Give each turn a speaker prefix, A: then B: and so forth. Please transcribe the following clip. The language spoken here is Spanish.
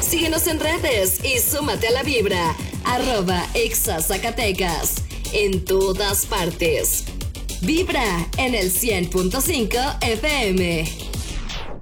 A: Síguenos en redes y súmate a la vibra. @Exa Zacatecas. En todas partes. Vibra en el 100.5 FM.